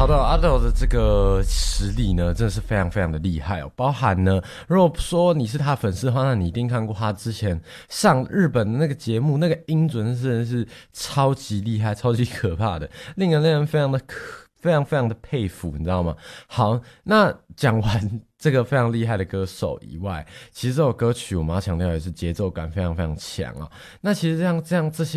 Adele 的这个实力呢，真的是非常非常的厉害哦。包含呢，如果说你是他粉丝的话，那你一定看过他之前上日本的那个节目，那个音准真的是超级厉害、超级可怕的，令人非常非常的佩服，你知道吗？好，那讲完这个非常厉害的歌手以外，其实这首歌曲我们要强调的是节奏感非常非常强啊。那其实这些